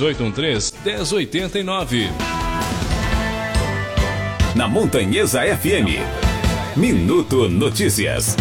3813-1089. Na Montanhesa FM, Minuto Notícias.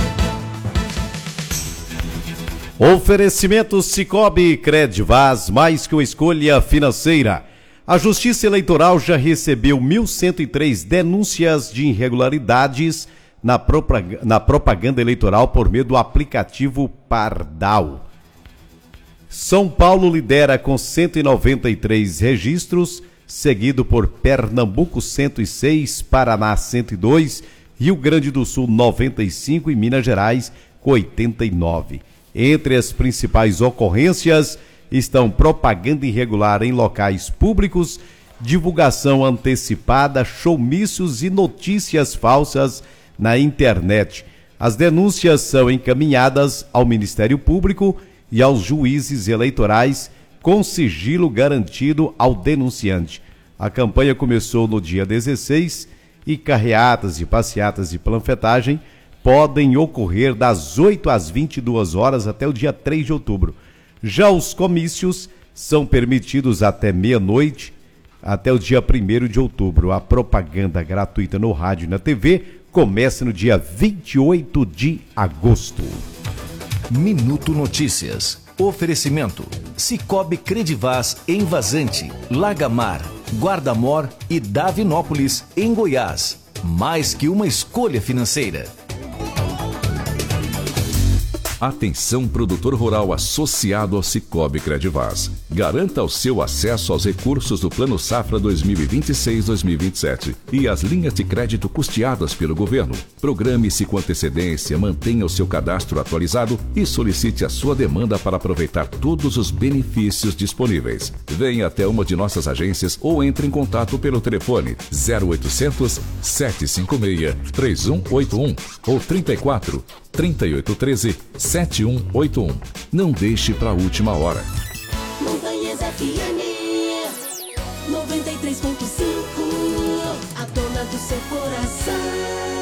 Oferecimento Sicoob Credvaz, mais que uma escolha financeira. A Justiça Eleitoral já recebeu 1.103 denúncias de irregularidades na propaganda eleitoral por meio do aplicativo Pardal. São Paulo lidera com 193 registros, seguido por Pernambuco 106, Paraná 102, Rio Grande do Sul 95 e Minas Gerais com 89. Entre as principais ocorrências estão propaganda irregular em locais públicos, divulgação antecipada, showmícios e notícias falsas na internet. As denúncias são encaminhadas ao Ministério Público e aos juízes eleitorais com sigilo garantido ao denunciante. A campanha começou no dia 16 e carreatas e passeatas de panfletagem podem ocorrer das 8 às 22 horas até o dia 3 de outubro. Já os comícios são permitidos até meia-noite, até o dia 1º de outubro. A propaganda gratuita no rádio e na TV começa no dia 28 de agosto. Minuto Notícias. Oferecimento: Sicoob Credvaz em Vazante, Lagamar, Guarda-Mor e Davinópolis, em Goiás. Mais que uma escolha financeira. Atenção, produtor rural associado ao Sicoob Credvaz. Garanta o seu acesso aos recursos do Plano Safra 2026-2027 e as linhas de crédito custeadas pelo governo. Programe-se com antecedência, mantenha o seu cadastro atualizado e solicite a sua demanda para aproveitar todos os benefícios disponíveis. Venha até uma de nossas agências ou entre em contato pelo telefone 0800 756 3181 ou 34 3813 7181. Não deixe para a última hora. Montanhesa FM 93.5, a dona do seu coração.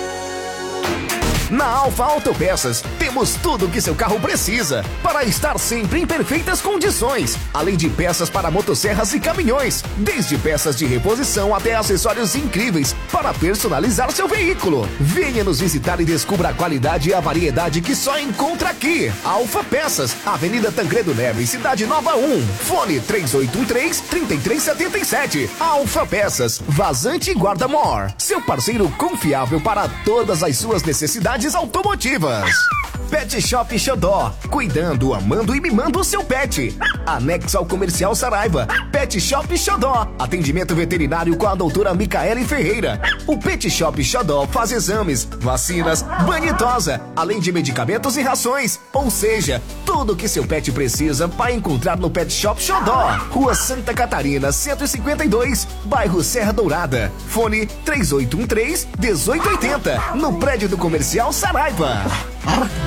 Na Alfa Autopeças, temos tudo o que seu carro precisa para estar sempre em perfeitas condições. Além de peças para motosserras e caminhões, desde peças de reposição até acessórios incríveis para personalizar seu veículo. Venha nos visitar e descubra a qualidade e a variedade que só encontra aqui. Alfa Peças, Avenida Tancredo Neves, Cidade Nova 1. Fone 3813-3377. Alfa Peças, Vazante e Guarda-Mor. Seu parceiro confiável para todas as suas necessidades automotivas. Pet Shop Xodó, cuidando, amando e mimando o seu pet. Anexo ao Comercial Saraiva. Pet Shop Xodó, atendimento veterinário com a doutora Micaele Ferreira. O Pet Shop Xodó faz exames, vacinas, banho e tosa, além de medicamentos e rações. Ou seja, tudo que seu pet precisa vai encontrar no Pet Shop Xodó. Rua Santa Catarina, 152, bairro Serra Dourada. Fone 3813-1880, no prédio do Comercial Saraiva.